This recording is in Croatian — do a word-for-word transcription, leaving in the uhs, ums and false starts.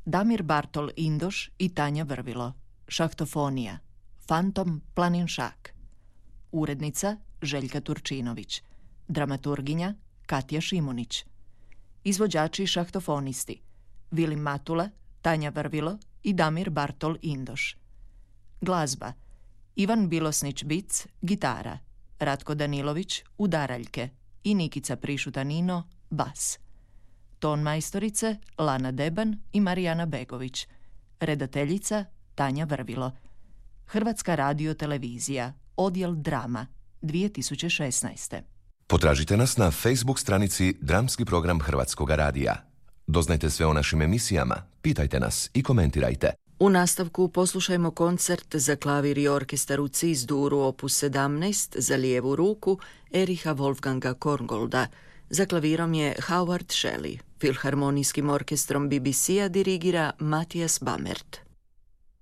Damir Bartol Indoš i Tanja Vrvilo. Šahtofonija Fantom Planinšak. Urednica Željka Turčinović. Dramaturginja Katja Šimunić. Izvođači šahtofonisti Vilim Matula, Tanja Vrvilo i Damir Bartol Indoš. Glazba Ivan Bilosnić Bic, gitara, Ratko Danilović, udaraljke i Nikica Prišutanino, bas. Ton majstorice Lana Deban i Marijana Begović. Redateljica Tanja Vrvilo. Hrvatska radiotelevizija, odjel drama, dvije tisuće šesnaeste. Potražite nas na Facebook stranici Dramski program Hrvatskoga radija. Doznajte sve o našim emisijama, pitajte nas i komentirajte. U nastavku poslušajmo koncert za klavir i orkestar u Cis-duru opus sedamnaest za lijevu ruku Eriha Wolfganga Korngolda. Za klavirom je Howard Shelley. Filharmonijskim orkestrom B B C-a dirigira Matthias Bamert.